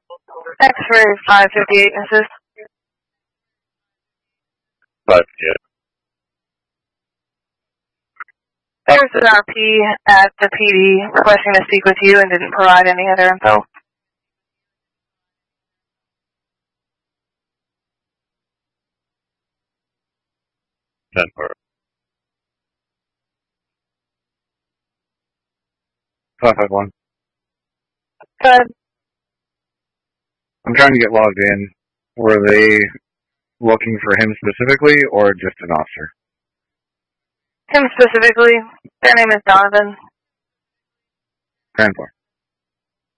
X-ray 558, assist. 558. There's an RP at the PD requesting to speak with you and didn't provide any other info. Denver. 551. Good. I'm trying to get logged in. Were they looking for him specifically or just an officer? Him specifically. Their name is Donovan. 10-4.